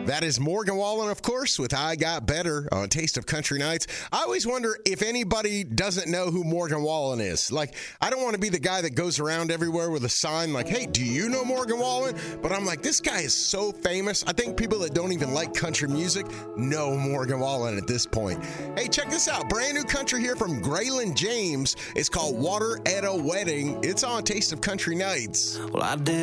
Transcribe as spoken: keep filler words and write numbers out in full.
That is Morgan Wallen, of course, with I Got Better on Taste of Country Nights. I always wonder if anybody doesn't know who Morgan Wallen is. Like, I don't want to be the guy that goes around everywhere with a sign like, hey, do you know Morgan Wallen? But I'm like, this guy is so famous. I think people that don't even like country music know Morgan Wallen at this point. Hey, check this out. Brand new country here from Graylin James. It's called Water at a Wedding. It's on Taste of Country Nights. Well, I did.